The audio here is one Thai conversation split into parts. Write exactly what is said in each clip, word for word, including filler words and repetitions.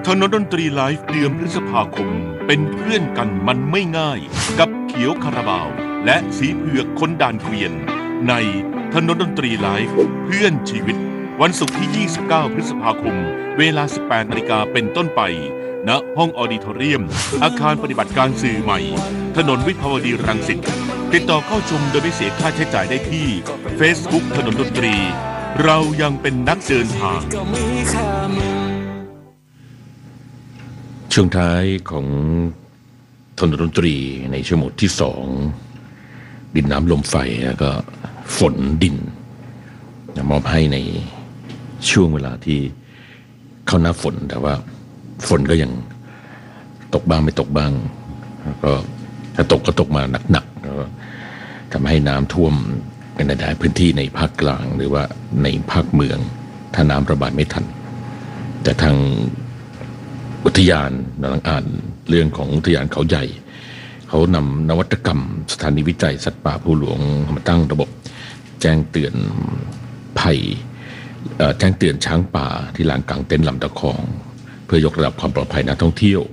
ถนนดนตรีไลฟ์เดือนพฤษภาคมเป็นเพื่อนกันมันไม่ง่ายกับเขียวคาราบาวและสีเผือกคนด่านเกวียนในถนนดนตรีไลฟ์เพื่อนชีวิตวันศุกร์ที่ยี่สิบเก้าพฤษภาคมเวลาสิบแปดนาฬิกาเป็นต้นไปณห้องออดิทอเรียมอาคารปฏิบัติการสื่อใหม่ถนนวิภาวดีรังสิตติดต่อเข้าชมโดยไม่เสียค่าใช้จ่ายได้ที่ Facebook ถนนดนตรีเรายังเป็นนักเดินทางช่วงท้ายของถนนดนตรีในชั่วโมงที่สองดินน้ำลมไฟแล้วก็ฝนดินมอบให้ในช่วงเวลาที่เข้าหน้าฝนแต่ว่าฝนก็ยังตกบ้างไม่ตกบ้างแล้วก็ถ้าตกก็ตกมาหนักๆแล้วทำให้น้ำท่วมในหลายพื้นที่ในภาคกลางหรือว่าในภาคเมืองถ้าน้ำระบายไม่ทันแต่ทางอุทยานกำลังอ่านเรื่องของอุทยานเขาใหญ่เขานำนวัตกรรมสถานีวิจัยสัตว์ป่าภูหลวงมาตั้งระบบแจ้งเตือนภัยแจ้งเตือนช้างป่าที่ลานกลางเต็นท์ลำตะคองเพื่อยกระดับความปลอดภัยนักท่องเที่ยว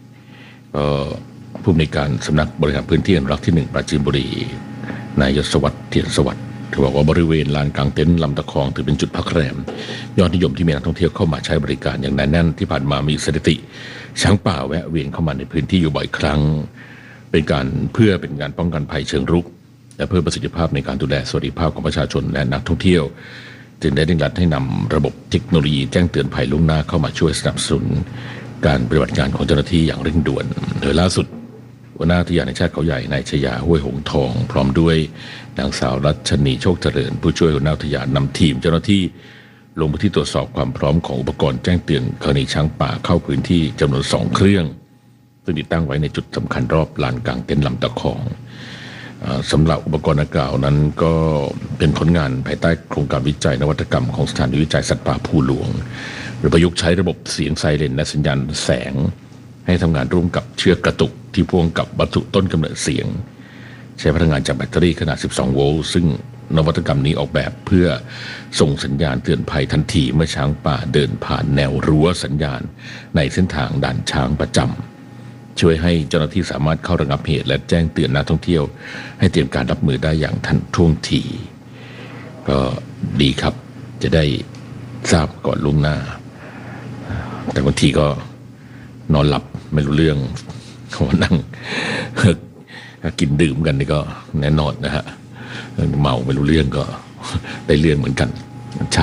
ผู้อำนวยการสำนักบริหารพื้นที่อนุรักษ์ที่หนึ่งปราจีนบุรีนายยศวัฒน์เทียนสวัสดิ์เขาบอกว่าบริเวณลานกลางเต็นท์ลำตะคองถือเป็นจุดพักแรมยอดนิยมที่มีนักท่องเที่ยวเข้ามาใช้บริการอย่างแน่นแน่นที่ผ่านมามีสถิติช้างป่าแวะเวียนเข้ามาในพื้นที่อยู่บ่อยครั้งเป็นการเพื่อเป็นการป้องกันภัยเชิงรุกและเพิ่มประสิทธิภาพในการดูแลสวัสดิภาพของประชาชนและนักท่องเที่ยวจึงได้เร่งรัดให้นำระบบเทคโนโลยีแจ้งเตือนภัยล่วงหน้าเข้ามาช่วยสนับสนุนการปฏิบัติงานของเจ้าหน้าที่อย่างเร่งด่วนโดยล่าสุดหัวหน้าอุทยานแห่งชาติเขาใหญ่นายชยาห้วยหงทองพร้อมด้วยนางสาวรัชนีโชคเจริญผู้ช่วยหัวหน้าอุทยานนำทีมเจ้าหน้าที่ลงพื้นที่ตรวจสอบความพร้อมของอุปกรณ์แจ้งเตือนกรณีช้างป่าเข้าพื้นที่จำนวนสองเครื่องซึ่งติดตั้งไว้ในจุดสำคัญรอบลานกลางเต็นท์ลำตะคองสำหรับอุปกรณ์ดังกล่าวนั้นก็เป็นผลงานภายใต้โครงการวิจัยนวัตกรรมของสถานีวิจัยสัตว์ป่าภูหลวงโดยประยุกต์ใช้ระบบเสียงไซเรนและสัญญาณแสงให้ทำงานร่วมกับเชือกกระตุกที่พ่วงกับวัตถุต้นกำเนิดเสียงใช้พลังงานจากแบตเตอรี่ขนาดสิบสองโวลต์ซึ่งนวัตกรรมนี้ออกแบบเพื่อส่งสัญญาณเตือนภัยทันทีเมื่อช้างป่าเดินผ่านแนวรั้วสัญญาณในเส้นทางด่านช้างประจำช่วยให้เจ้าหน้าที่สามารถเข้าระงับเหตุและแจ้งเตือนนักท่องเที่ยวให้เตรียมการรับมือได้อย่างทันท่วงทีก็ดีครับจะได้ทราบก่อนล่วงหน้าแต่บางทีก็นอนหลับไม่รู้เรื่องเขานั่งกินดื่มกันนี่ก็แน่นอนนะฮะเมาไม่รู้เรื่องก็ได้เรื่องเหมือนกัน